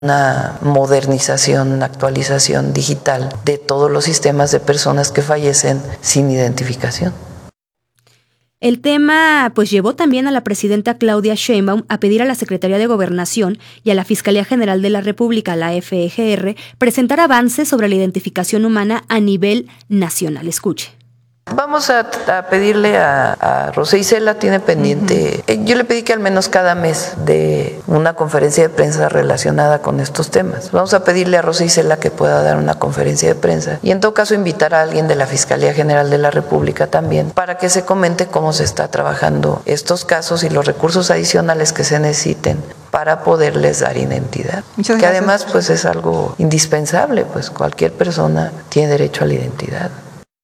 una modernización, actualización digital de todos los sistemas de personas que fallecen sin identificación. El tema pues llevó también a la presidenta Claudia Sheinbaum a pedir a la Secretaría de Gobernación y a la Fiscalía General de la República, la FGR, presentar avances sobre la identificación humana a nivel nacional. Escuche. Vamos a pedirle a Rosa Isela, tiene pendiente, yo le pedí que al menos cada mes de una conferencia de prensa relacionada con estos temas. Vamos a pedirle a Rosa Isela que pueda dar una conferencia de prensa y en todo caso invitar a alguien de la Fiscalía General de la República también para que se comente cómo se está trabajando estos casos y los recursos adicionales que se necesiten para poderles dar identidad. Muchas gracias. Que además pues es algo indispensable, pues cualquier persona tiene derecho a la identidad.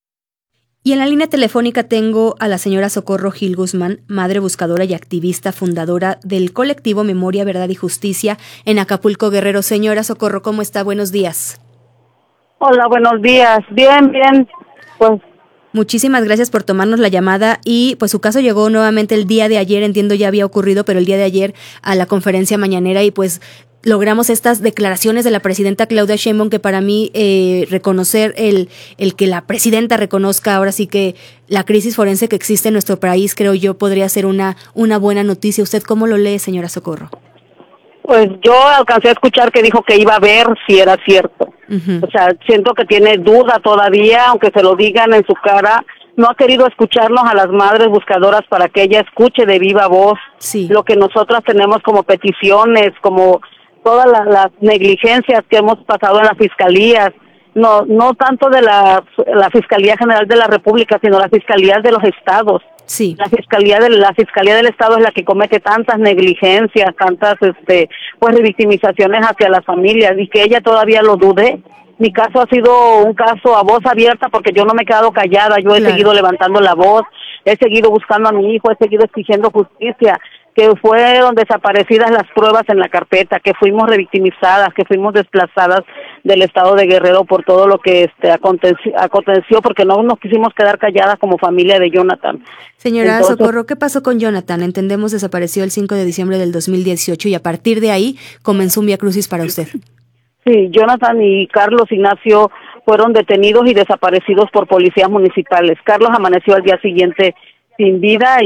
Y en la línea telefónica tengo a la señora Socorro Gil Guzmán, madre buscadora y activista fundadora del colectivo Memoria, Verdad y Justicia en Acapulco, Guerrero. Señora Socorro, ¿cómo está? Buenos días. Hola, buenos días. Bien, pues. Muchísimas gracias por tomarnos la llamada y pues su caso llegó nuevamente el día de ayer, entiendo ya había ocurrido, pero el día de ayer a la conferencia mañanera y pues logramos estas declaraciones de la presidenta Claudia Sheinbaum que para mí reconocer el que la presidenta reconozca ahora sí que la crisis forense que existe en nuestro país, creo yo, podría ser una buena noticia. ¿Usted cómo lo lee, señora Socorro? Pues yo alcancé a escuchar que dijo que iba a ver si era cierto. O sea, siento que tiene duda todavía, aunque se lo digan en su cara. No ha querido escucharnos a las madres buscadoras para que ella escuche de viva voz lo que nosotras tenemos como peticiones, como todas las negligencias que hemos pasado en las fiscalías, no tanto de la Fiscalía General de la República, sino las fiscalías de los estados. Sí. La fiscalía del estado es la que comete tantas negligencias, tantas pues revictimizaciones hacia las familias y que ella todavía lo dude. Mi caso ha sido un caso a voz abierta porque yo no me he quedado callada, yo he seguido levantando la voz, he seguido buscando a mi hijo, he seguido exigiendo justicia, que fueron desaparecidas las pruebas en la carpeta, que fuimos revictimizadas, que fuimos desplazadas del estado de Guerrero por todo lo que aconteció, porque no nos quisimos quedar calladas como familia de Jonathan. Señora Socorro, ¿qué pasó con Jonathan? Entendemos desapareció el 5 de diciembre del 2018 y a partir de ahí comenzó un viacrucis para usted. Sí, Jonathan y Carlos Ignacio fueron detenidos y desaparecidos por policías municipales. Carlos amaneció al día siguiente sin vida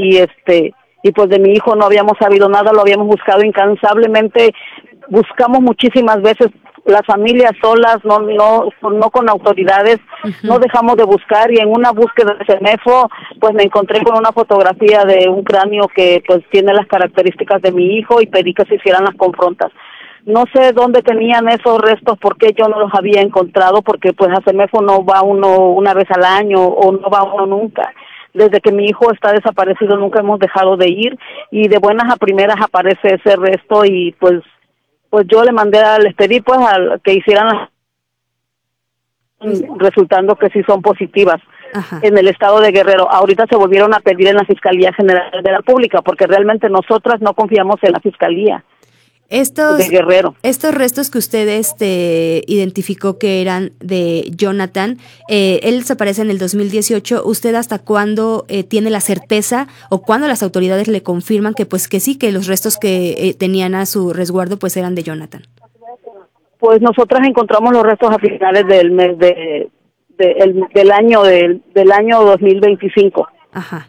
y pues de mi hijo no habíamos sabido nada, lo habíamos buscado incansablemente, buscamos muchísimas veces las familias solas, no con autoridades, no dejamos de buscar y en una búsqueda de CEMEFO pues me encontré con una fotografía de un cráneo que pues tiene las características de mi hijo y pedí que se hicieran las confrontas. No sé dónde tenían esos restos, porque yo no los había encontrado, porque pues a CEMEFO no va uno una vez al año o no va uno nunca. Desde que mi hijo está desaparecido nunca hemos dejado de ir y de buenas a primeras aparece ese resto y pues yo les pedí pues que hicieran resultando que sí son positivas. Ajá. En el estado de Guerrero. Ahorita se volvieron a pedir en la Fiscalía General de la República porque realmente nosotras no confiamos en la Fiscalía. De Guerrero. Estos restos que usted identificó que eran de Jonathan, él desaparece en el 2018. ¿Usted hasta cuándo tiene la certeza o cuándo las autoridades le confirman que pues que sí, que los restos que tenían a su resguardo pues eran de Jonathan? Pues nosotras encontramos los restos a finales del mes del año 2025. Ajá.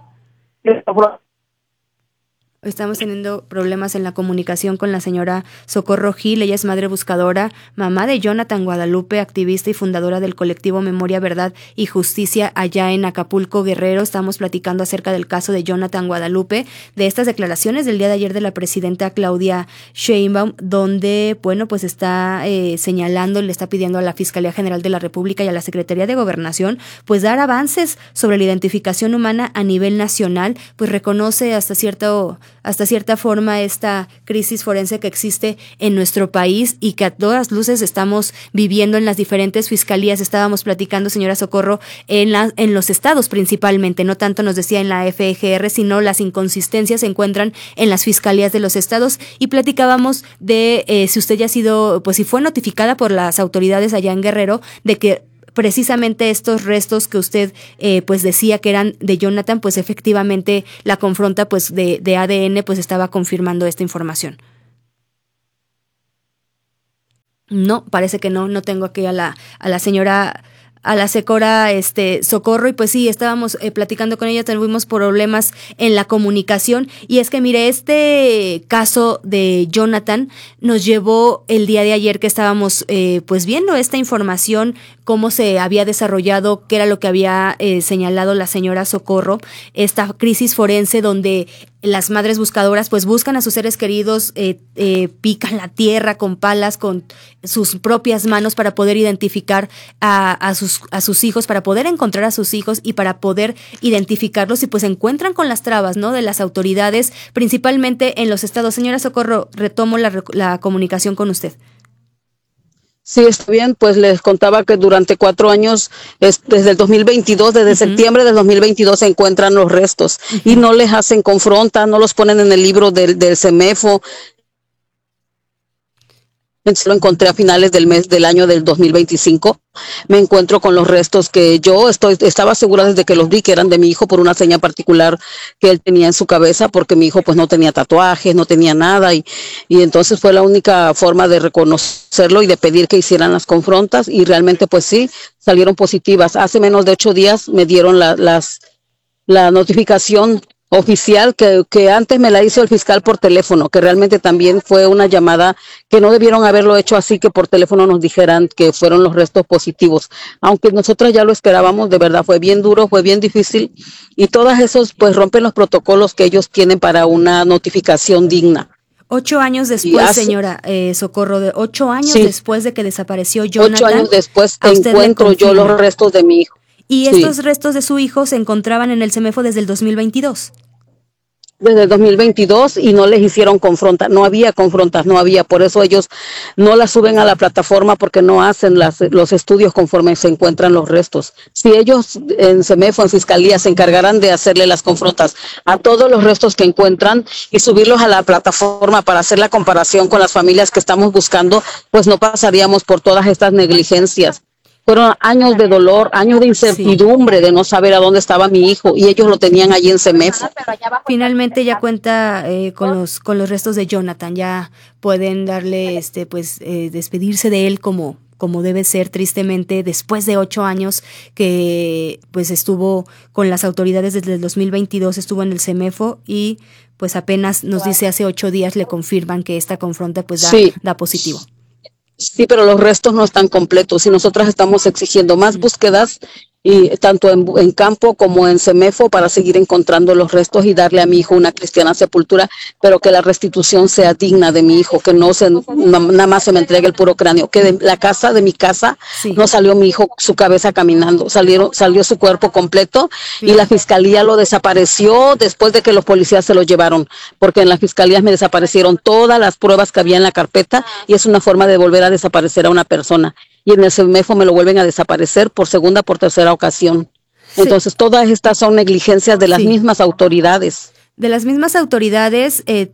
Estamos teniendo problemas en la comunicación con la señora Socorro Gil. Ella es madre buscadora, mamá de Jonathan Guadalupe, activista y fundadora del colectivo Memoria, Verdad y Justicia allá en Acapulco, Guerrero. Estamos platicando acerca del caso de Jonathan Guadalupe, de estas declaraciones del día de ayer de la presidenta Claudia Sheinbaum, donde, bueno, pues está señalando, le está pidiendo a la Fiscalía General de la República y a la Secretaría de Gobernación, pues dar avances sobre la identificación humana a nivel nacional, pues reconoce hasta cierta forma esta crisis forense que existe en nuestro país y que a todas luces estamos viviendo en las diferentes fiscalías. Estábamos platicando, señora Socorro, en los estados principalmente, no tanto nos decía en la FGR, sino las inconsistencias se encuentran en las fiscalías de los estados y platicábamos de si usted ya ha sido, pues si fue notificada por las autoridades allá en Guerrero de que precisamente estos restos que usted pues decía que eran de Jonathan, pues efectivamente la confronta pues de ADN pues estaba confirmando esta información. No, parece que no tengo aquí a la señora, a la Secora Socorro, y pues sí, estábamos platicando con ella, tuvimos problemas en la comunicación, y es que mire, este caso de Jonathan nos llevó el día de ayer que estábamos pues viendo esta información, cómo se había desarrollado, qué era lo que había señalado la señora Socorro, esta crisis forense donde las madres buscadoras pues buscan a sus seres queridos, pican la tierra con palas, con sus propias manos para poder identificar a sus hijos, para poder encontrar a sus hijos y para poder identificarlos, y pues se encuentran con las trabas, ¿no?, de las autoridades, principalmente en los estados. Señora Socorro, retomo la comunicación con usted. Sí, está bien, pues les contaba que durante 4 años, desde el 2022, desde septiembre del 2022 se encuentran los restos y no les hacen confronta, no los ponen en el libro del CEMEFO. Lo encontré a finales del año del 2025. Me encuentro con los restos que yo estaba segura desde que los vi que eran de mi hijo por una seña particular que él tenía en su cabeza, porque mi hijo pues no tenía tatuajes, no tenía nada, y entonces fue la única forma de reconocerlo y de pedir que hicieran las confrontas, y realmente pues sí, salieron positivas. Hace menos de 8 días me dieron la notificación oficial que antes me la hizo el fiscal por teléfono, que realmente también fue una llamada que no debieron haberlo hecho así, que por teléfono nos dijeran que fueron los restos positivos, aunque nosotras ya lo esperábamos. De verdad fue bien duro, fue bien difícil, y todos esos pues rompen los protocolos que ellos tienen para una notificación digna. 8 años después, señora Socorro, 8 años después de que desapareció Jonathan. 8 años después encuentro yo los restos de mi hijo. ¿Y estos restos de su hijo se encontraban en el CEMEFO desde el 2022? Desde el 2022, y no les hicieron confrontas, no había confrontas, por eso ellos no las suben a la plataforma, porque no hacen los estudios conforme se encuentran los restos. Si ellos en CEMEFO, en Fiscalía, se encargaran de hacerle las confrontas a todos los restos que encuentran y subirlos a la plataforma para hacer la comparación con las familias que estamos buscando, pues no pasaríamos por todas estas negligencias. Fueron años de dolor, años de incertidumbre, de no saber a dónde estaba mi hijo, y ellos lo tenían allí en CEMEFO. Finalmente ya cuenta con los restos de Jonathan, ya pueden darle despedirse de él como debe ser, tristemente, después de 8 años que pues estuvo con las autoridades desde el 2022, estuvo en el CEMEFO, y pues apenas nos dice hace 8 días le confirman que esta confronta pues da positivo. Sí, pero los restos no están completos, y nosotras estamos exigiendo más búsquedas, y tanto en campo como en CEMEFO, para seguir encontrando los restos y darle a mi hijo una cristiana sepultura, pero que la restitución sea digna de mi hijo, que nada más se me entregue el puro cráneo, que de mi casa no salió mi hijo su cabeza caminando, salió su cuerpo completo, y la fiscalía lo desapareció después de que los policías se lo llevaron, porque en las fiscalías me desaparecieron todas las pruebas que había en la carpeta, y es una forma de volver a desaparecer a una persona. Y en el CEMEFO me lo vuelven a desaparecer por segunda, por tercera ocasión. Entonces, todas estas son negligencias de las mismas autoridades. De las mismas autoridades y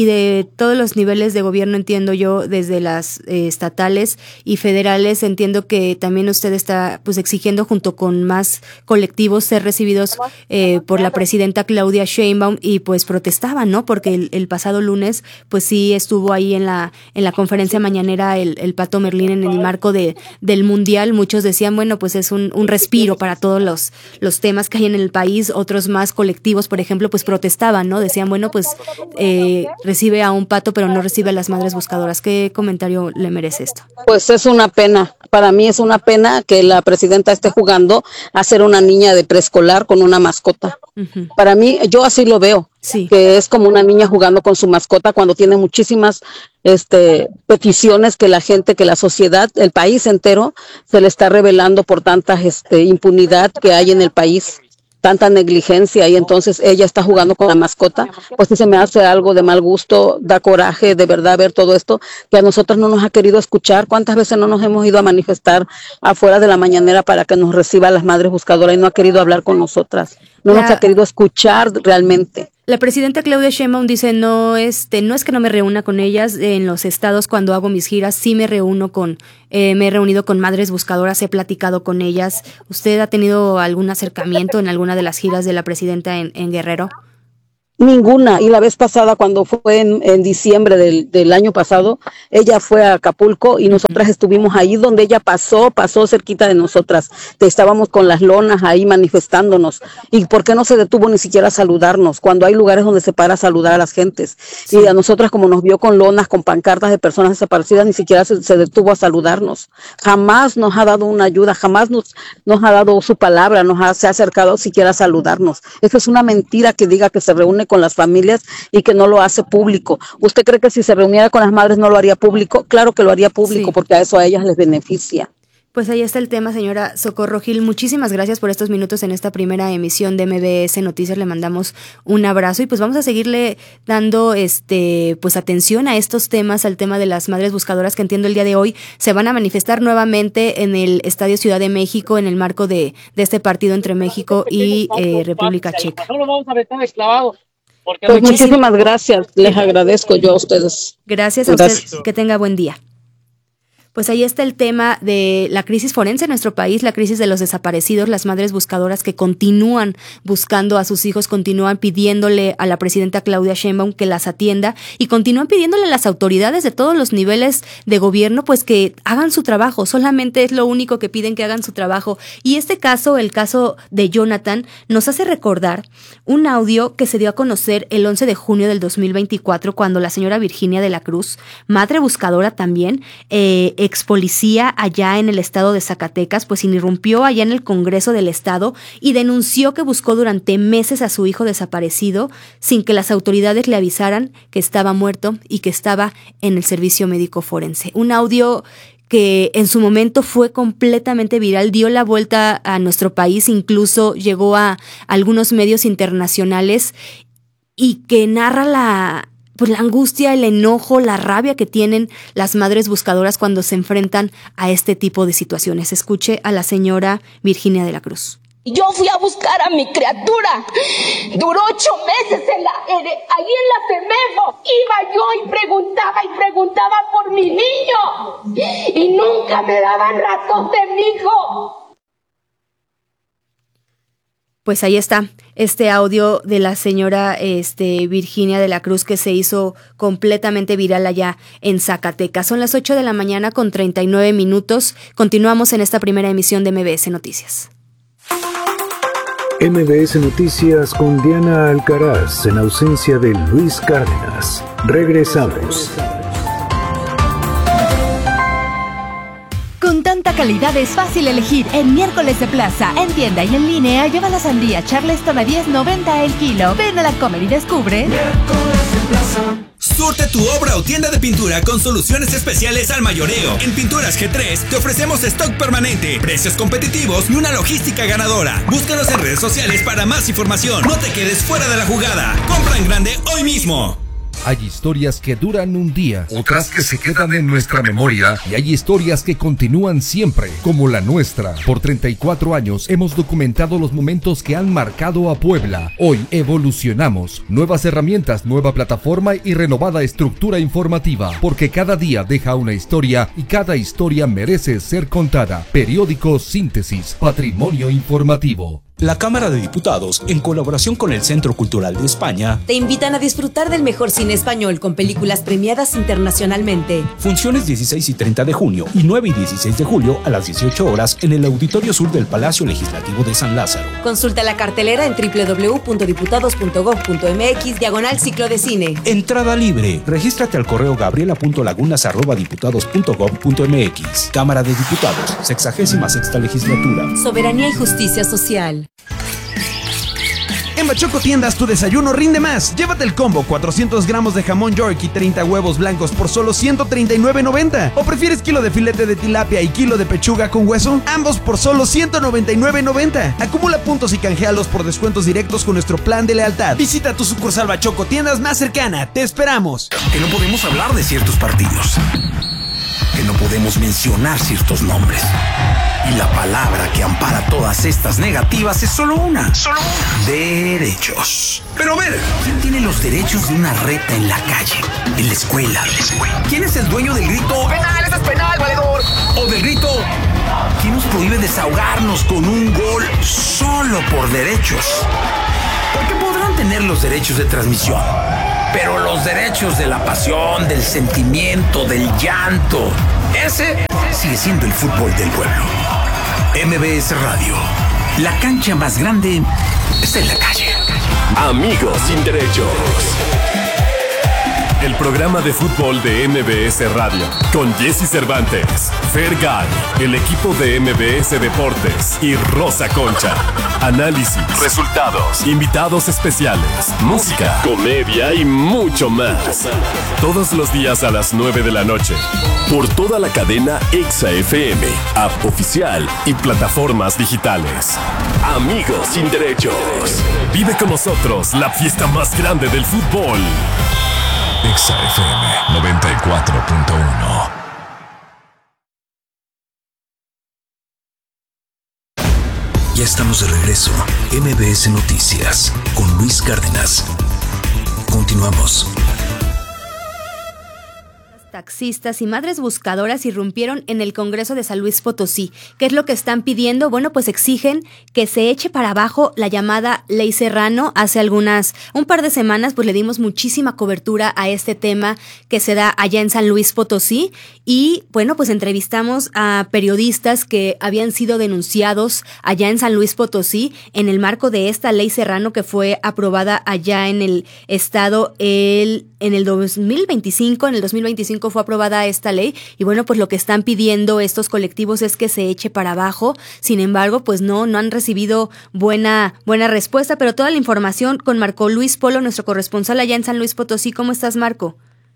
de todos los niveles de gobierno, entiendo yo, desde las estatales y federales. Entiendo que también usted está pues exigiendo, junto con más colectivos, ser recibidos por la presidenta Claudia Sheinbaum, y pues protestaban, ¿no? Porque el pasado lunes pues sí estuvo ahí en la conferencia mañanera el Pato Merlín en el marco del Mundial. Muchos decían, bueno, pues es un respiro para todos los temas que hay en el país. Otros más colectivos, por ejemplo, pues protestaban, ¿no? Decían, bueno, pues recibe a un Pato, pero no recibe a las madres buscadoras. ¿Qué comentario le merece esto? Pues es una pena. Para mí es una pena que la presidenta esté jugando a ser una niña de preescolar con una mascota. Para mí, yo así lo veo, que es como una niña jugando con su mascota, cuando tiene muchísimas peticiones que la gente, que la sociedad, el país entero se le está revelando por tanta impunidad que hay en el país, tanta negligencia, y entonces ella está jugando con la mascota. Pues sí, se me hace algo de mal gusto, da coraje de verdad ver todo esto, que a nosotros no nos ha querido escuchar. ¿Cuántas veces no nos hemos ido a manifestar afuera de la mañanera para que nos reciba las madres buscadoras, y no ha querido hablar con nosotras? No nos ha querido escuchar realmente. La presidenta Claudia Sheinbaum dice, no es que no me reúna con ellas en los estados cuando hago mis giras, sí me he reunido con madres buscadoras, he platicado con ellas. ¿Usted ha tenido algún acercamiento en alguna de las giras de la presidenta en Guerrero? Ninguna. Y la vez pasada, cuando fue en diciembre del año pasado, ella fue a Acapulco y nosotras estuvimos ahí donde ella pasó cerquita de nosotras. Estábamos con las lonas ahí manifestándonos. ¿Y por qué no se detuvo ni siquiera a saludarnos? Cuando hay lugares donde se para a saludar a las gentes. Sí. Y a nosotras, como nos vio con lonas, con pancartas de personas desaparecidas, ni siquiera se detuvo a saludarnos. Jamás nos ha dado una ayuda, jamás nos ha dado su palabra, se ha acercado siquiera a saludarnos. Eso es una mentira que diga que se reúne con las familias y que no lo hace público. ¿Usted cree que si se reuniera con las madres no lo haría público? Claro que lo haría público, sí, porque a eso a ellas les beneficia. Pues ahí está el tema, señora Socorro Gil. Muchísimas gracias por estos minutos en esta primera emisión de MBS Noticias. Le mandamos un abrazo y pues vamos a seguirle dando pues atención a estos temas, al tema de las madres buscadoras, que entiendo el día de hoy se van a manifestar nuevamente en el Estadio Ciudad de México en el marco de este partido entre México y República Checa. No lo vamos a meter esclavado. Pues muchísimas gracias, les agradezco yo a ustedes. Gracias a usted, que tenga buen día. Pues ahí está el tema de la crisis forense en nuestro país, la crisis de los desaparecidos, las madres buscadoras que continúan buscando a sus hijos, continúan pidiéndole a la presidenta Claudia Sheinbaum que las atienda y continúan pidiéndole a las autoridades de todos los niveles de gobierno pues que hagan su trabajo. Solamente es lo único que piden, que hagan su trabajo. Y este caso, el caso de Jonathan, nos hace recordar un audio que se dio a conocer el 11 de junio del 2024 cuando la señora Virginia de la Cruz, madre buscadora también, ex policía allá en el estado de Zacatecas, pues irrumpió allá en el Congreso del Estado y denunció que buscó durante meses a su hijo desaparecido sin que las autoridades le avisaran que estaba muerto y que estaba en el servicio médico forense. Un audio que en su momento fue completamente viral, dio la vuelta a nuestro país, incluso llegó a algunos medios internacionales y que narra la angustia, el enojo, la rabia que tienen las madres buscadoras cuando se enfrentan a este tipo de situaciones. Escuche a la señora Virginia de la Cruz. Yo fui a buscar a mi criatura. Duró 8 meses ahí en la FEMEFO. Iba yo y preguntaba por mi niño. Y nunca me daban razón de mi hijo. Pues ahí está este audio de la señora Virginia de la Cruz que se hizo completamente viral allá en Zacatecas. Son las 8:39 a.m. Continuamos en esta primera emisión de MBS Noticias. MBS Noticias con Diana Alcaraz en ausencia de Luis Cárdenas. Regresamos. Con tanta calidad es fácil elegir. En Miércoles de Plaza, en tienda y en línea, lleva la sandía Charleston a $10.90 el kilo. Ven a la Comer y descubre. Miércoles de Plaza. Surte tu obra o tienda de pintura con soluciones especiales al mayoreo. En Pinturas G3 te ofrecemos stock permanente, precios competitivos y una logística ganadora. Búscanos en redes sociales para más información. No te quedes fuera de la jugada. Compra en grande hoy mismo. Hay historias que duran un día, otras que se quedan en nuestra memoria, y hay historias que continúan siempre, como la nuestra. Por 34 años hemos documentado los momentos que han marcado a Puebla. Hoy evolucionamos. Nuevas herramientas, nueva plataforma y renovada estructura informativa, porque cada día deja una historia y cada historia merece ser contada. Periódico Síntesis, patrimonio informativo. La Cámara de Diputados, en colaboración con el Centro Cultural de España, te invitan a disfrutar del mejor cine español con películas premiadas internacionalmente. Funciones 16 y 30 de junio y 9 y 16 de julio a las 18 horas en el Auditorio Sur del Palacio Legislativo de San Lázaro. Consulta la cartelera en www.diputados.gov.mx/ciclo de cine. Entrada libre. Regístrate al correo gabriela.lagunas@diputados.gov.mx. Cámara de Diputados, 66ª Legislatura. Soberanía y justicia social. En Bachoco Tiendas tu desayuno rinde más. Llévate el combo 400 gramos de jamón York y 30 huevos blancos por solo $139.90. ¿O prefieres kilo de filete de tilapia y kilo de pechuga con hueso? Ambos por solo $199.90. Acumula puntos y canjealos por descuentos directos con nuestro plan de lealtad. Visita tu sucursal Bachoco Tiendas más cercana. Te esperamos. Que no podemos hablar de ciertos partidos. Que no podemos mencionar ciertos nombres. Y la palabra que ampara todas estas negativas es solo una. Derechos. Pero a ver, ¿quién tiene los derechos de una reta en la calle, en la escuela? ¿Quién es el dueño del grito "penal, eso es penal, valedor"? O del grito ¿quién nos prohíbe desahogarnos con un gol solo por derechos? Porque podrán tener los derechos de transmisión, pero los derechos de la pasión, del sentimiento, del llanto, ese sigue siendo el fútbol del pueblo. MBS Radio, la cancha más grande está en la calle. Amigos sin derechos. El programa de fútbol de MBS Radio, con Jesse Cervantes, Fergay, el equipo de MBS Deportes y Rosa Concha. Análisis, resultados, invitados especiales, música, comedia y mucho más. Todos los días a las 9 de la noche. Por toda la cadena Exa FM, app oficial y plataformas digitales. Amigos sin derechos. Vive con nosotros la fiesta más grande del fútbol. Exa FM 94.1. Ya estamos de regreso. MBS Noticias con Luis Cárdenas. Continuamos. Taxistas y madres buscadoras irrumpieron en el Congreso de San Luis Potosí. ¿Qué es lo que están pidiendo? Bueno, pues exigen que se eche para abajo la llamada Ley Serrano. Hace un par de semanas, pues le dimos muchísima cobertura a este tema que se da allá en San Luis Potosí. Y bueno, pues entrevistamos a periodistas que habían sido denunciados allá en San Luis Potosí en el marco de esta Ley Serrano que fue aprobada allá en el estado en el 2025. En el 2025 fue aprobada esta ley y bueno, pues lo que están pidiendo estos colectivos es que se eche para abajo. Sin embargo, pues no han recibido buena respuesta, pero toda la información con Marco Luis Polo, nuestro corresponsal allá en San Luis Potosí. ¿Cómo estás, Marco?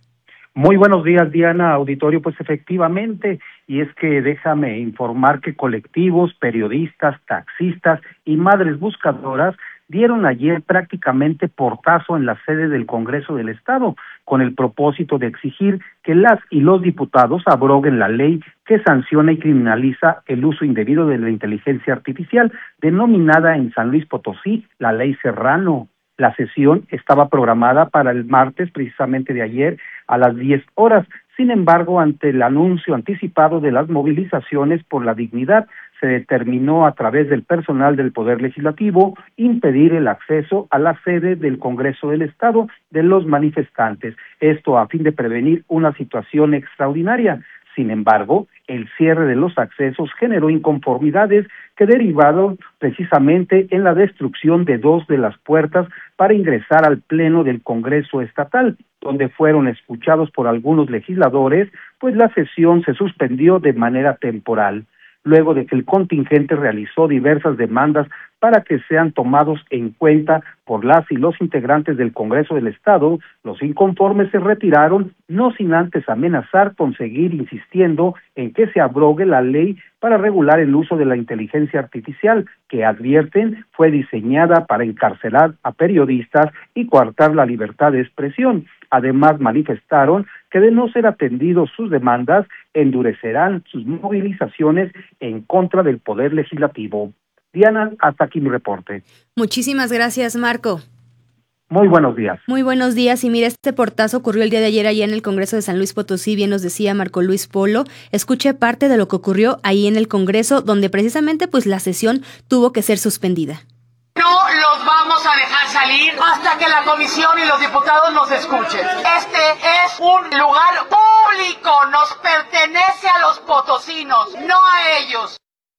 Muy buenos días, Diana, auditorio. Pues efectivamente, y es que déjame informar que colectivos, periodistas, taxistas y madres buscadoras dieron ayer prácticamente portazo en la sede del Congreso del Estado, con el propósito de exigir que las y los diputados abroguen la ley que sanciona y criminaliza el uso indebido de la inteligencia artificial, denominada en San Luis Potosí la Ley Serrano. La sesión estaba programada para el martes, precisamente de ayer, a las 10 horas. Sin embargo, ante el anuncio anticipado de las movilizaciones por la dignidad, se determinó a través del personal del Poder Legislativo impedir el acceso a la sede del Congreso del Estado de los manifestantes. Esto a fin de prevenir una situación extraordinaria. Sin embargo, el cierre de los accesos generó inconformidades que derivaron precisamente en la destrucción de 2 de las puertas para ingresar al Pleno del Congreso Estatal, donde fueron escuchados por algunos legisladores, pues la sesión se suspendió de manera temporal. Luego de que el contingente realizó diversas demandas para que sean tomados en cuenta por las y los integrantes del Congreso del Estado, los inconformes se retiraron, no sin antes amenazar con seguir insistiendo en que se abrogue la ley para regular el uso de la inteligencia artificial, que advierten fue diseñada para encarcelar a periodistas y coartar la libertad de expresión. Además, manifestaron que de no ser atendidos sus demandas, endurecerán sus movilizaciones en contra del Poder Legislativo. Diana, hasta aquí mi reporte. Muchísimas gracias, Marco. Muy buenos días. Muy buenos días. Y mira, este portazo ocurrió el día de ayer allá en el Congreso de San Luis Potosí, bien nos decía Marco Luis Polo. Escuche parte de lo que ocurrió ahí en el Congreso, donde precisamente pues la sesión tuvo que ser suspendida. No los vamos a dejar salir hasta que la comisión y los diputados nos escuchen. Este es un lugar público, nos pertenece a los potosinos, no a ellos.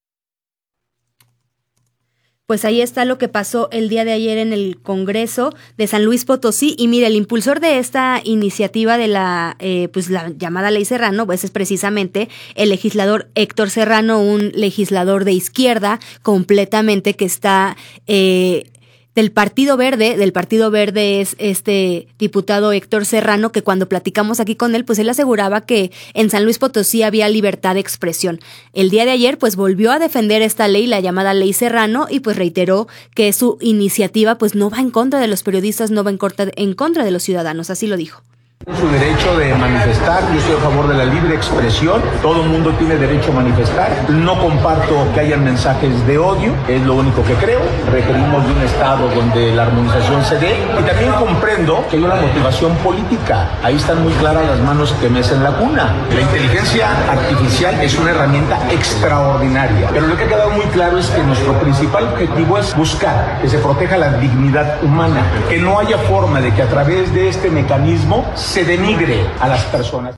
Pues ahí está lo que pasó el día de ayer en el Congreso de San Luis Potosí. Y mira, el impulsor de esta iniciativa de la llamada Ley Serrano, pues es precisamente el legislador Héctor Serrano, un legislador de izquierda completamente que está del Partido Verde es este diputado Héctor Serrano, que cuando platicamos aquí con él, pues él aseguraba que en San Luis Potosí había libertad de expresión. El día de ayer, pues volvió a defender esta ley, la llamada Ley Serrano, y pues reiteró que su iniciativa pues no va en contra de los periodistas, no va en contra de los ciudadanos, así lo dijo. Su derecho de manifestar, yo estoy a favor de la libre expresión, todo el mundo tiene derecho a manifestar, no comparto que haya mensajes de odio, es lo único que creo, requerimos de un Estado donde la armonización se dé y también comprendo que hay una motivación política, ahí están muy claras las manos que mecen la cuna. La inteligencia artificial es una herramienta extraordinaria, pero lo que ha quedado muy claro es que nuestro principal objetivo es buscar que se proteja la dignidad humana, que no haya forma de que a través de este mecanismo se denigre a las personas.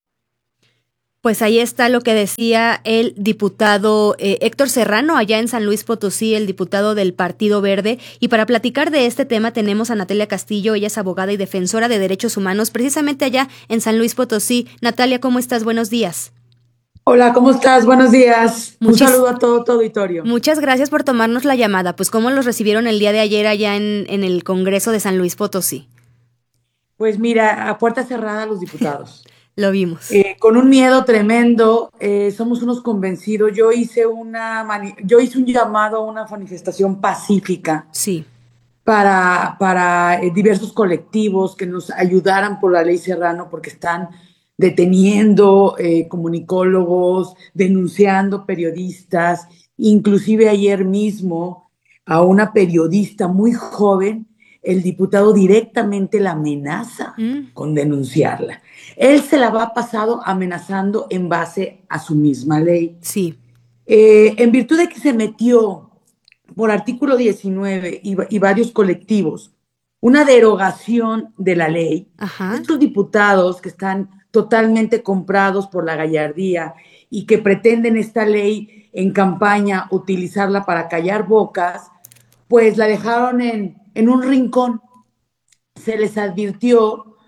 Pues ahí está lo que decía el diputado Héctor Serrano, allá en San Luis Potosí, el diputado del Partido Verde. Y para platicar de este tema tenemos a Natalia Castillo, ella es abogada y defensora de derechos humanos, precisamente allá en San Luis Potosí. Natalia, ¿cómo estás? Buenos días. Hola, ¿cómo estás? Buenos días. Un saludo a todo tu auditorio. Muchas gracias por tomarnos la llamada. Pues, ¿cómo los recibieron el día de ayer allá en el Congreso de San Luis Potosí? Pues mira, a puerta cerrada los diputados. Lo vimos. Con un miedo tremendo, somos unos convencidos. Yo hice un llamado a una manifestación pacífica. Sí. Para diversos colectivos que nos ayudaran por la ley Serrano, porque están deteniendo comunicólogos, denunciando periodistas. Inclusive ayer mismo a una periodista muy joven, el diputado directamente la amenaza con denunciarla. Él se la va pasado amenazando en base a su misma ley. Sí. En virtud de que se metió por artículo 19 y varios colectivos una derogación de la ley, estos diputados que están totalmente comprados por la gallardía y que pretenden esta ley en campaña utilizarla para callar bocas, pues la dejaron en un rincón. Se les advirtió,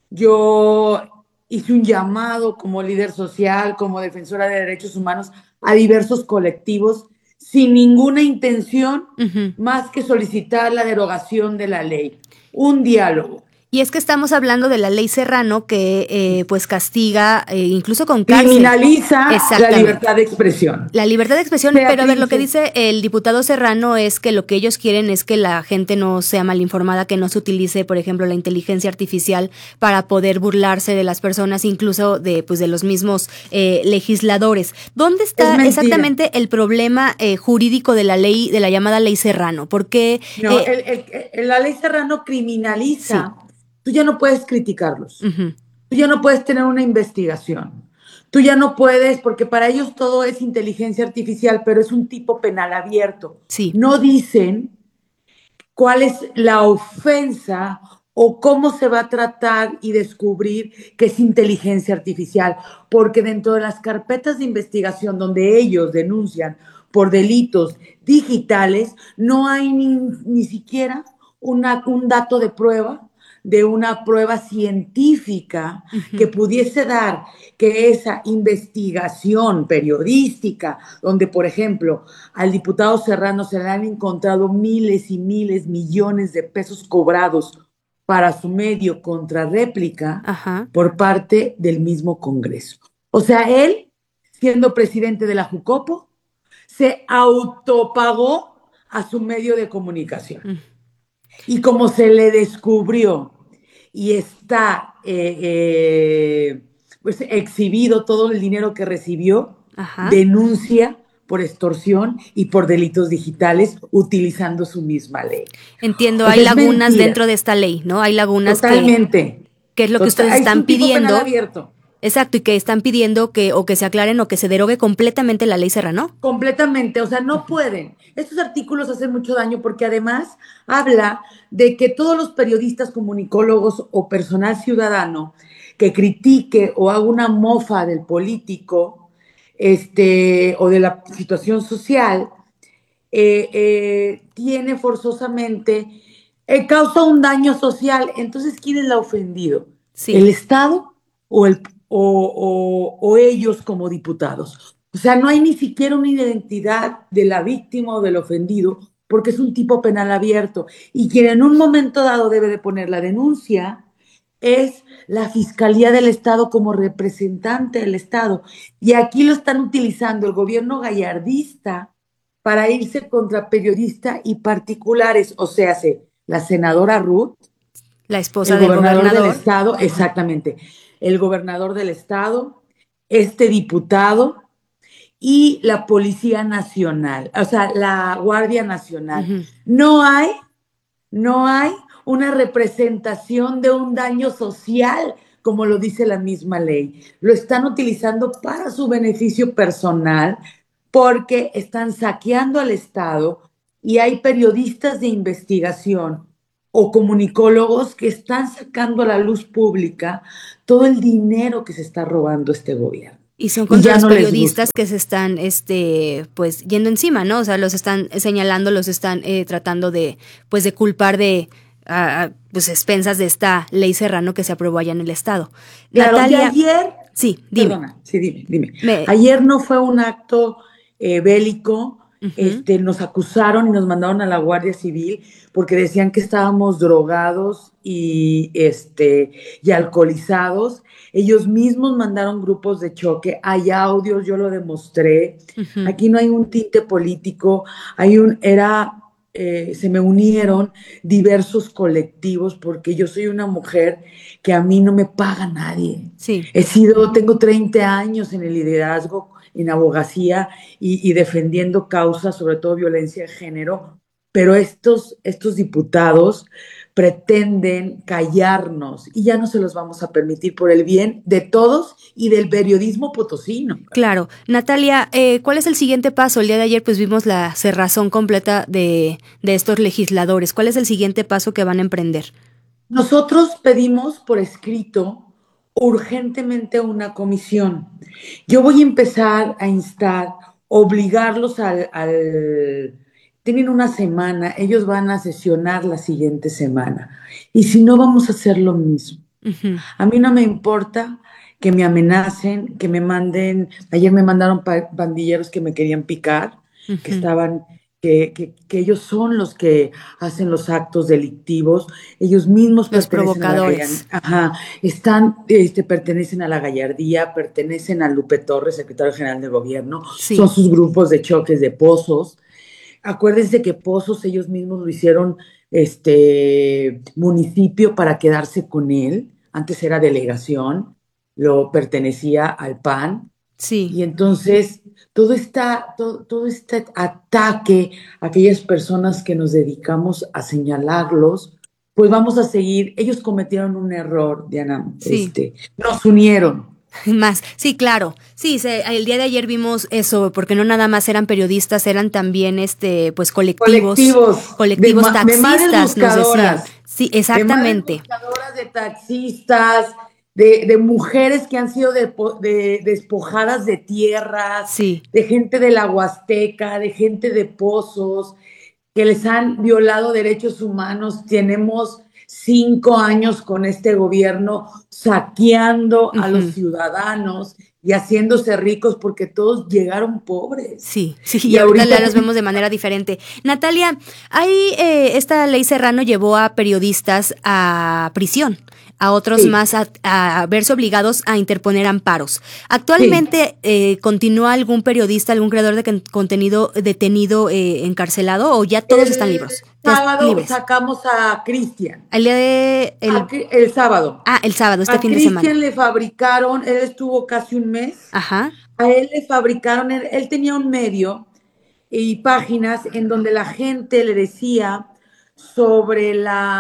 yo hice un llamado como líder social, como defensora de derechos humanos a diversos colectivos sin ninguna intención más que solicitar la derogación de la ley, un diálogo. Y es que estamos hablando de la ley Serrano que pues castiga incluso con cárcel. Criminaliza la libertad de expresión. La libertad de expresión, pero a ver, lo que dice el diputado Serrano es que lo que ellos quieren es que la gente no sea mal informada, que no se utilice, por ejemplo, la inteligencia artificial para poder burlarse de las personas, incluso de los mismos legisladores. ¿Dónde está exactamente el problema jurídico de la ley, de la llamada ley Serrano? Porque la ley Serrano criminaliza. Sí. Tú ya no puedes criticarlos, tú ya no puedes tener una investigación, tú ya no puedes, porque para ellos todo es inteligencia artificial, pero es un tipo penal abierto. Sí. No dicen cuál es la ofensa o cómo se va a tratar y descubrir que es inteligencia artificial, porque dentro de las carpetas de investigación donde ellos denuncian por delitos digitales, no hay ni siquiera un dato de prueba, de una prueba científica que pudiese dar que esa investigación periodística, donde, por ejemplo, al diputado Serrano se le han encontrado miles y miles, millones de pesos cobrados para su medio contrarréplica por parte del mismo Congreso. O sea, él, siendo presidente de la Jucopo, se autopagó a su medio de comunicación. Y como se le descubrió y está pues exhibido todo el dinero que recibió, denuncia por extorsión y por delitos digitales utilizando su misma ley. Entiendo, hay lagunas dentro de esta ley, ¿no? Hay lagunas totalmente. Que es lo que ustedes están pidiendo. Abierto. Exacto, y que están pidiendo que se aclaren o que se derogue completamente la ley Serrano. Completamente, o sea, no pueden. Estos artículos hacen mucho daño porque además habla de que todos los periodistas, comunicólogos o personal ciudadano que critique o haga una mofa del político o de la situación social, tiene forzosamente, causa un daño social. Entonces, ¿quién es el ofendido? Sí. ¿El Estado o ellos como diputados? O sea, no hay ni siquiera una identidad de la víctima o del ofendido, porque es un tipo penal abierto. Y quien en un momento dado debe de poner la denuncia es la Fiscalía del Estado como representante del Estado. Y aquí lo están utilizando el gobierno gallardista para irse contra periodistas y particulares. O sea, la senadora Ruth, La esposa el del gobernador del gobernador. estado, exactamente, el gobernador del estado, este diputado y la Policía Nacional, o sea, la Guardia Nacional. No hay una representación de un daño social, como lo dice la misma ley. Lo están utilizando para su beneficio personal porque están saqueando al Estado y hay periodistas de investigación o comunicólogos que están sacando a la luz pública todo el dinero que se está robando este gobierno. Y son Y contra ya los no les periodistas gusta. que se están, pues, yendo encima, ¿no? O sea, los están señalando, los están tratando de, pues, de culpar de, pues, expensas de esta ley Serrano que se aprobó allá en el Estado. Claro, Natalia, y ayer, sí, dime. perdona, sí, dime. Ayer no fue un acto bélico, nos acusaron y nos mandaron a la Guardia Civil porque decían que estábamos drogados y alcoholizados. Ellos mismos mandaron grupos de choque, hay audios, yo lo demostré. Aquí no hay un tinte político, se me unieron diversos colectivos porque yo soy una mujer que a mí no me paga nadie. Sí. Tengo 30 años en el liderazgo, en abogacía y defendiendo causas, sobre todo violencia de género, pero estos diputados pretenden callarnos y ya no se los vamos a permitir por el bien de todos y del periodismo potosino. Claro. Natalia, ¿cuál es el siguiente paso? El día de ayer pues vimos la cerrazón completa de estos legisladores. ¿Cuál es el siguiente paso que van a emprender? Nosotros pedimos por escrito urgentemente una comisión. Yo voy a empezar a instar, obligarlos tienen una semana, ellos van a sesionar la siguiente semana. Y si no, vamos a hacer lo mismo. A mí no me importa que me amenacen, que me manden, ayer me mandaron pandilleros que me querían picar, que estaban, que ellos son los que hacen los actos delictivos, ellos mismos los pertenecen provocadores. Pertenecen a la gallardía, pertenecen a Lupe Torres, secretario general de gobierno, Sí. son sus grupos de choques de Pozos. Acuérdense que Pozos ellos mismos lo hicieron municipio para quedarse con él, antes era delegación, lo pertenecía al PAN. Sí. Y entonces todo este ataque a aquellas personas que nos dedicamos a señalarlos, pues vamos a seguir. Ellos cometieron un error, Diana. Sí. Nos unieron. Más, sí, claro. Sí, el día de ayer vimos eso, porque no nada más eran periodistas, eran también pues colectivos taxistas, nos decían. Sí, exactamente. De buscadoras, de taxistas, de mujeres que han sido despojadas de tierras, sí. de gente de la Huasteca, de gente de Pozos, que les han violado derechos humanos. Tenemos 5 años con este gobierno saqueando a los ciudadanos y haciéndose ricos porque todos llegaron pobres. Sí, y ahorita ya los vemos de manera diferente. Natalia, esta ley Serrano llevó a periodistas a prisión, a otros más a verse obligados a interponer amparos. Actualmente, ¿continúa algún periodista, algún creador de contenido detenido, encarcelado, o ya todos están libres? Sábado sacamos a Cristian. El sábado. El sábado, este fin de semana. A Cristian le fabricaron, él estuvo casi un mes. Ajá. A él le fabricaron, él tenía un medio y páginas en donde la gente le decía sobre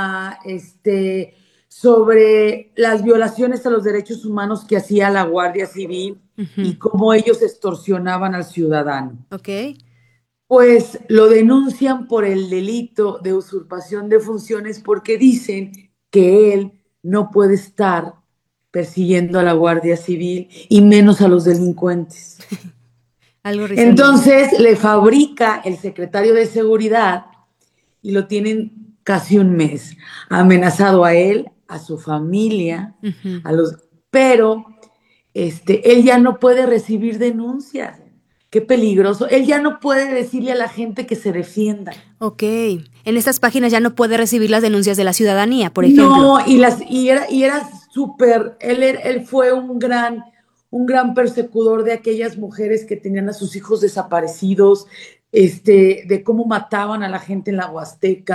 sobre las violaciones a los derechos humanos que hacía la Guardia Civil y cómo ellos extorsionaban al ciudadano. Okay. Pues lo denuncian por el delito de usurpación de funciones porque dicen que él no puede estar persiguiendo a la Guardia Civil y menos a los delincuentes. Algo reciente. Entonces le fabrica el secretario de Seguridad y lo tienen casi un mes, amenazado a él, a su familia, pero él ya no puede recibir denuncias. Qué peligroso. Él ya no puede decirle a la gente que se defienda. Ok. En estas páginas ya no puede recibir las denuncias de la ciudadanía, por ejemplo. No, y era súper. Él fue un gran persecutor de aquellas mujeres que tenían a sus hijos desaparecidos, de cómo mataban a la gente en la Huasteca.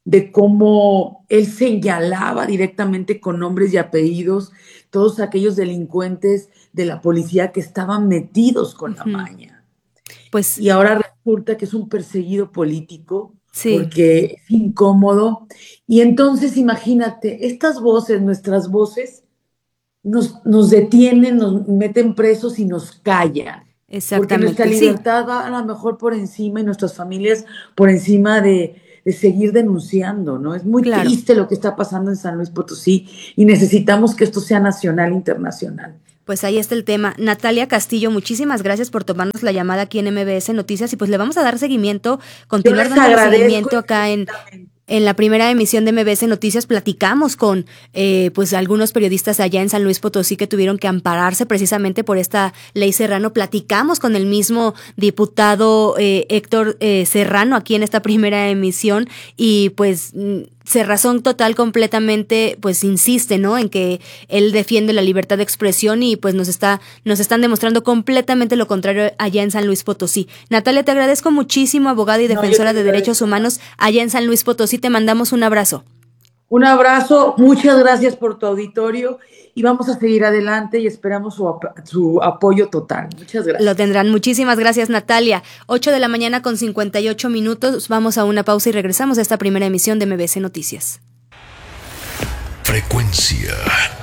de cómo él señalaba directamente con nombres y apellidos todos aquellos delincuentes de la policía que estaban metidos con la maña. Pues, y ahora resulta que es un perseguido político, sí, porque es incómodo. Y entonces imagínate, estas voces, nuestras voces, nos detienen, nos meten presos y nos callan. Porque nuestra libertad va a lo mejor por encima y nuestras familias por encima de seguir denunciando, ¿no? Es muy triste lo que está pasando en San Luis Potosí y necesitamos que esto sea nacional e internacional. Pues ahí está el tema. Natalia Castillo, muchísimas gracias por tomarnos la llamada aquí en MBS Noticias y pues le vamos a dar seguimiento, continuar dando seguimiento acá en la primera emisión de MBS Noticias. Platicamos con pues algunos periodistas allá en San Luis Potosí que tuvieron que ampararse precisamente por esta ley Serrano. Platicamos con el mismo diputado Héctor Serrano aquí en esta primera emisión y pues Cerrazón total completamente pues insiste, ¿no?, en que él defiende la libertad de expresión y pues nos están demostrando completamente lo contrario allá en San Luis Potosí. Natalia, te agradezco muchísimo, abogada y defensora de derechos humanos allá en San Luis Potosí. Te mandamos un abrazo. Un abrazo, muchas gracias por tu auditorio y vamos a seguir adelante y esperamos su apoyo total. Muchas gracias. Lo tendrán. Muchísimas gracias, Natalia. 8:58 a.m. Vamos a una pausa y regresamos a esta primera emisión de MBS Noticias. Frecuencia.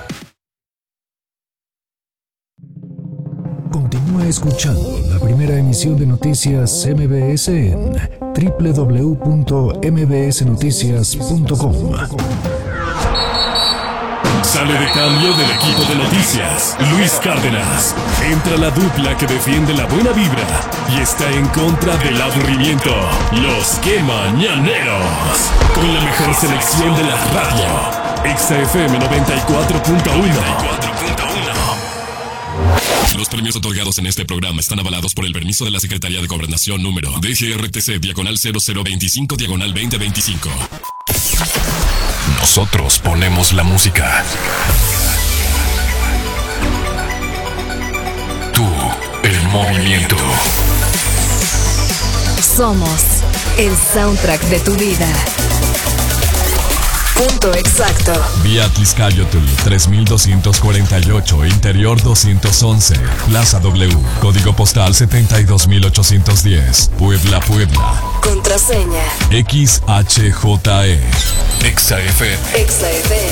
Continúa escuchando la primera emisión de Noticias MBS en www.mbsnoticias.com. Sale de cambio del equipo de noticias, Luis Cárdenas. Entra la dupla que defiende la buena vibra y está en contra del aburrimiento. Los Que Mañaneros. Con la mejor selección de la radio. Exa FM 94.1. Los premios otorgados en este programa están avalados por el permiso de la Secretaría de Gobernación número DGRTC/0025/2025. Nosotros ponemos la música. Tú, el movimiento. Somos el soundtrack de tu vida. Punto exacto. Vía Atlixcayotl 3248, Interior 211, Plaza W, Código Postal 72810, Puebla, Puebla. Contraseña XHJE. Exa FM. Exa FM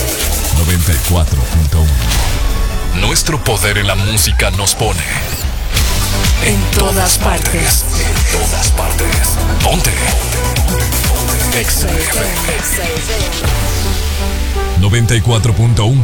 94.1. Nuestro poder en la música nos pone en todas partes. En todas partes. Ponte. Exa FM. 94.1.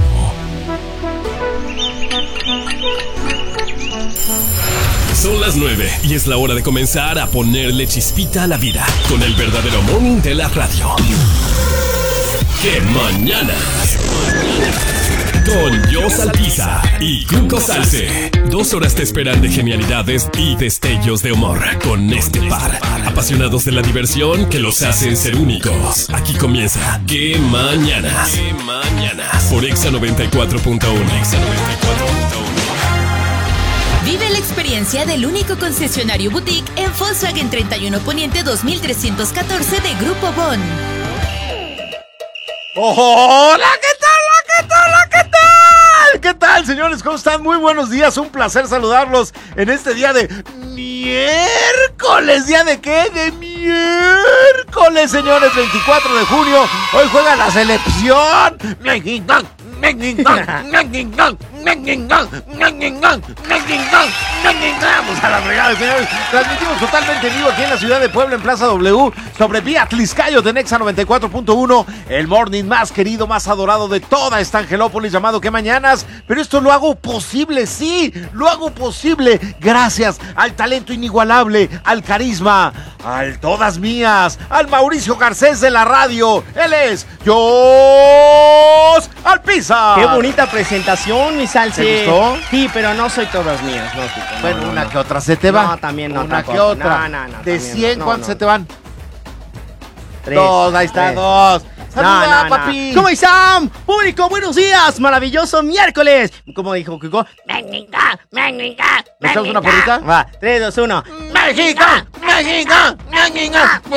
Son las 9 y es la hora de comenzar a ponerle chispita a la vida con el verdadero morning de la radio. ¡Qué mañanas! Con Jos Alpiza y Cuco Salce. 2 horas te esperan de genialidades y destellos de humor con este par. Apasionados de la diversión que los hacen ser únicos. Aquí comienza ¡Qué Mañanas! ¡Qué Mañanas! Por Exa 94.1. Exa 94.1. Vive la experiencia del único concesionario boutique en Volkswagen 31 Poniente 2314 de Grupo Bon. ¡Hola! ¿Qué tal? ¿Qué tal, señores? ¿Cómo están? Muy buenos días, un placer saludarlos en este día de miércoles. ¿Día de qué? De miércoles, señores, 24 de junio. Hoy juega la selección. Vamos a la fregada, señores. Transmitimos totalmente en vivo aquí en la ciudad de Puebla, en Plaza W, sobre vía Atlixcayotl de Exa 94.1, el morning más querido, más adorado de toda esta Angelópolis, llamado ¡Qué Mañanas! Pero esto lo hago posible, sí, lo hago posible gracias al talento inigualable, al carisma, al todas mías, al Mauricio Garcés de la radio. Él es Jos Alpiza. Qué bonita presentación, mi Salce. ¿Te gustó? Sí, pero no soy todas mías, no, Kiko. Bueno, una que otra se te va. No, también no. Una tampoco. que otra. No. De 100, ¿cuántos se te van? 3. 2, ahí está, 2. ¡Saluda, papi! ¿Cómo están? Público, buenos días. Maravilloso miércoles. ¿Cómo dijo Kiko? ¿Me echamos una porrita? Va, 3, 2, 1. ¡México! México, México.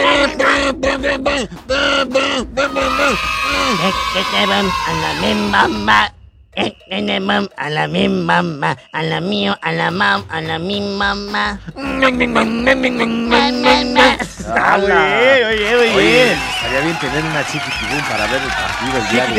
A la misma a la misma, a la mío, a la mam, a la misma. Oye, estaría bien tener una chiquitibum para ver el partido el día de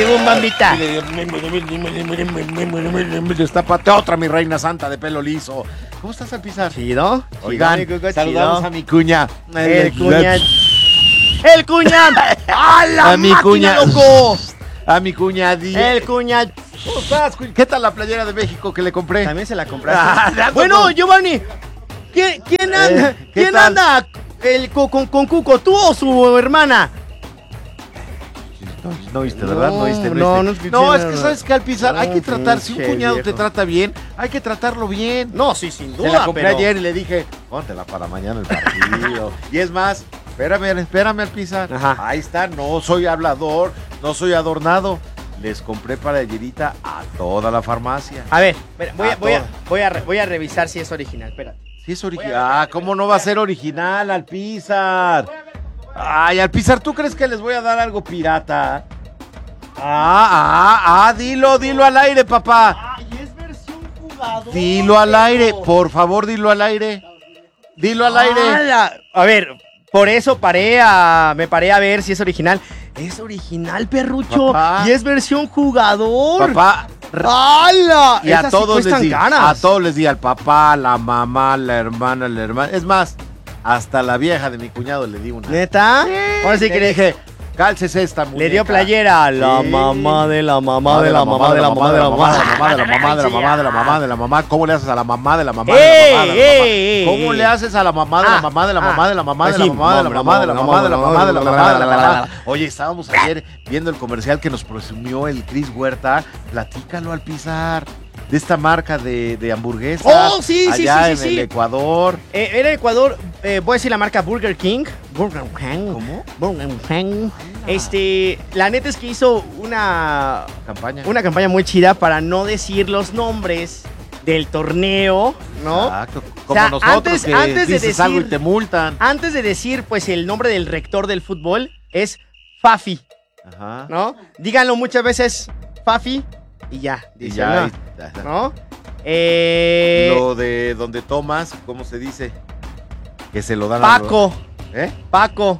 hoy. Bambita. Destápate otra, mi reina santa de pelo liso. ¿Cómo estás, Alpizar? Chido. Oigan, saludamos a mi cuña. El cuña. A mi cuña, loco. A mi cuñadilla. El cuña. ¿Cómo estás? ¿Qué tal la playera de México que le compré? También se la compraste. Bueno, Giovanni, ¿quién anda? ¿Quién anda con Cuco? ¿Tú o su hermana? No viste, ¿verdad? No viste. No, es que sabes que Alpizar hay que tratar, si un cuñado te trata bien, hay que tratarlo bien. No, sí, sin duda. Se la compré ayer y le dije, póntela para mañana el partido. Y es más, espérame Alpizar. Ahí está, no soy hablador, no soy adornado. Les compré playerita a toda la farmacia. A ver, voy a revisar si es original, espérate. Si es original. ¿Cómo no va a ser original, Alpizar? Ay, Alpizar, ¿tú crees que les voy a dar algo pirata? Dilo al aire, papá. Ay, es versión jugador. Dilo al aire, por favor, dilo al aire. Dilo al aire. A ver, por eso me paré a ver si es original. Es original, perrucho. Papá. Y es versión jugador. Papá. ¡Hala! Y a todos les di, caras. a todos les di, al papá, la mamá, la hermana. Es más, hasta la vieja de mi cuñado le di una. ¿Neta? Sí, ahora sí que le dije, cálcese esta muñeca. Le dio playera a la mamá de la mamá de la mamá de la mamá de la mamá de la mamá de la mamá de la mamá de la mamá de la mamá. ¿Cómo le haces a la mamá de la mamá de la mamá de la mamá? ¿Cómo le haces a la mamá de la mamá de la mamá de la mamá de la mamá de la mamá de la mamá de la mamá de la mamá de la mamá? Oye, estábamos ayer viendo el comercial que nos presumió el Cris Huerta. Platícalo, Alpizar. De esta marca de hamburguesas. Oh, sí, allá sí. en el Ecuador. Era Ecuador, voy a decir la marca Burger King. ¿Cómo? Burger King. La neta es que hizo una campaña muy chida para no decir los nombres del torneo, ¿no? Exacto. Como nosotros antes dices de decir algo y te multan. Antes de decir, pues, el nombre del rector del fútbol es Fafi. Ajá. ¿No? Díganlo muchas veces, Fafi. Y ya, dice, ¿no? Lo de donde tomas, ¿cómo se dice? Que se lo dan Paco. ¿Eh? Paco.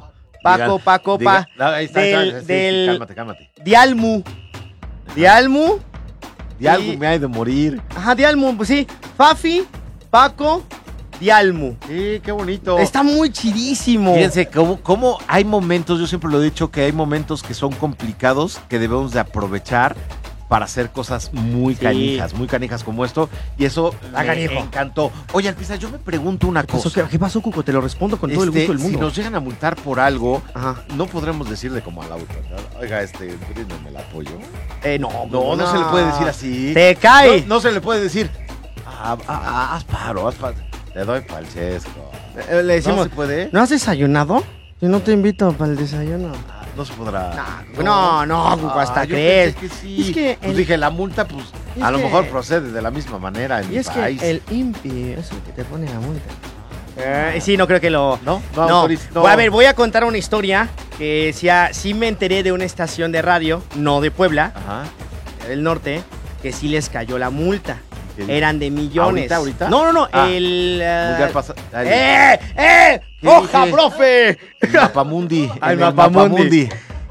Ahí está, cálmate. Dialmu. Dialmu me hay de morir. Ajá, Dialmu, pues sí. Fafi, Paco, Dialmu. Sí, qué bonito. Está muy chidísimo. Fíjense, cómo hay momentos, yo siempre lo he dicho, que hay momentos que son complicados, que debemos de aprovechar para hacer cosas muy canijas como esto, y eso me encantó. Oye, Alpizar, yo me pregunto una cosa. ¿Qué pasó, Cuco? Te lo respondo con todo el gusto del mundo. Si nos llegan a multar por algo, no podremos decirle como al auto, ¿verdad? Oiga, bríndame el apoyo. No se le puede decir así. ¡Te cae! No se le puede decir, haz paro. Te doy pa'l chesco. Le decimos, ¿no se puede? ¿No has desayunado? Yo no te invito para el desayuno. No se podrá. No, hasta crees. Que sí. Es que pues dije, la multa, pues, a lo mejor procede de la misma manera en mi país. Que el INPI es el que te pone la multa. Sí, no creo que lo... No. A ver, voy a contar una historia que sí me enteré de una estación de radio, no de Puebla, del norte, que sí les cayó la multa. Eran de millones. ¿Ahorita? No. Mundial pasado. ¡Oja, profe! El Mapamundi. Al Mapamundi.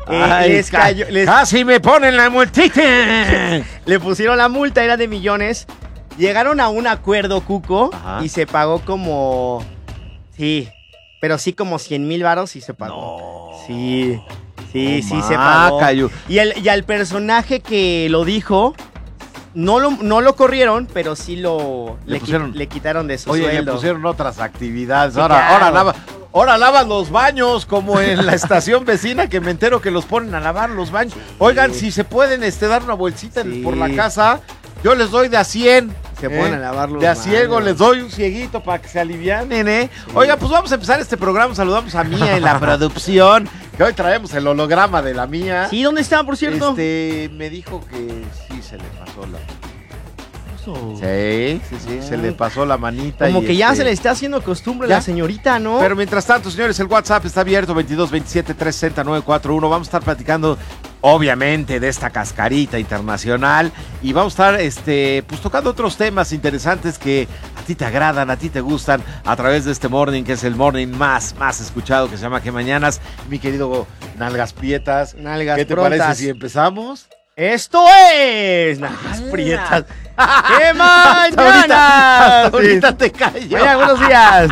Casi me ponen la multita. Le pusieron la multa, era de millones. Llegaron a un acuerdo, Cuco, y se pagó como... Sí, pero sí como 100,000 varos y se pagó. No. Sí, se pagó. Y al personaje que lo dijo... No lo corrieron, pero sí le quitaron de su sueldo. Le pusieron otras actividades. Sí, Ahora lavan los baños, como en la estación vecina, que me entero que los ponen a lavar los baños. Oigan, si se pueden dar una bolsita por la casa, yo les doy de a 100. Se ponen a lavar los de a baños. ciego, les doy un cieguito para que se alivianen, ¿eh? Sí. Oiga, pues vamos a empezar este programa. Saludamos a Mía en la producción, que hoy traemos el holograma de la Mía. Sí, ¿dónde está, por cierto? Me dijo que sí se le pasó la... eso. Sí, se le pasó la manita. Como que ya se le está haciendo costumbre a la señorita, ¿no? Pero mientras tanto, señores, el WhatsApp está abierto, 22 27 360 941. Vamos a estar platicando, obviamente, de esta cascarita internacional. Y vamos a estar, pues, tocando otros temas interesantes que a ti te agradan, a ti te gustan, a través de este morning, que es el morning más escuchado, que se llama Que Mañanas. Mi querido Nalgas Prietas, ¿qué te parece si empezamos? Esto es Nalgas Prietas. ¡Qué mañana! Hasta ahorita te callo. Mañana, buenos días.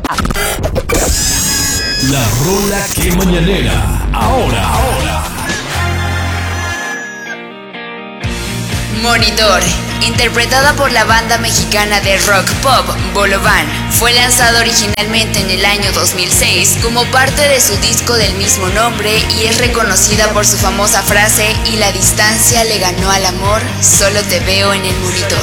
La rola que mañanera. Ahora. Monitor, interpretada por la banda mexicana de rock pop Bolobán, fue lanzada originalmente en el año 2006 como parte de su disco del mismo nombre y es reconocida por su famosa frase "y la distancia le ganó al amor, solo te veo en el monitor".